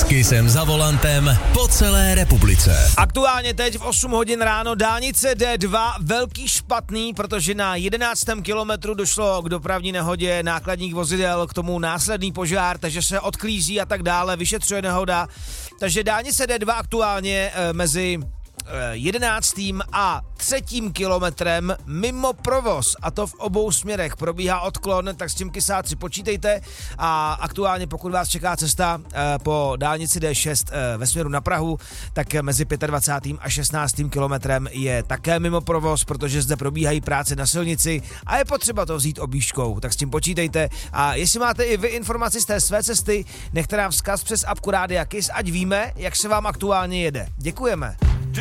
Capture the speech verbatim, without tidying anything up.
Kissem za volantem po celé republice. Aktuálně teď v osm hodin ráno dálnice D dva velký špatný, protože na jedenáctém kilometru došlo k dopravní nehodě nákladních vozidel, k tomu následný požár, takže se odklízí a tak dále, vyšetřuje nehoda. Takže dálnice D dva aktuálně e, mezi jedenáctým a třetím kilometrem mimo provoz, a to v obou směrech probíhá odklon, tak s tím kysáci počítejte. A aktuálně pokud vás čeká cesta po dálnici D šest ve směru na Prahu, tak mezi dvacátým pátým a šestnáctým kilometrem je také mimo provoz, protože zde probíhají práce na silnici a je potřeba to vzít objížďkou, tak s tím počítejte. A jestli máte i vy informaci z té své cesty, nechte nám vzkaz přes apku Rádia Kiss, ať víme, jak se vám aktuálně jede. Děkujeme.